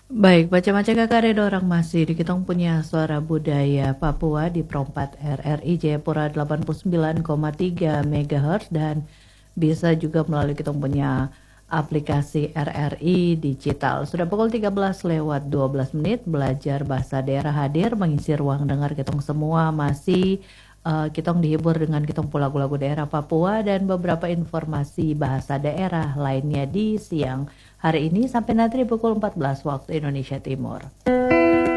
Baik, macam-macam kakak ada orang masih di kita punya suara budaya Papua di Perompat RRI Jayapura 89,3 MHz dan bisa juga melalui kita punya aplikasi RRI digital. Sudah pukul 13 lewat 12 menit belajar bahasa daerah hadir mengisi ruang dengar kita semua masih kita dihibur dengan kita lagu-lagu daerah Papua dan beberapa informasi bahasa daerah lainnya di siang hari ini sampai nanti pukul 14 waktu Indonesia Timur.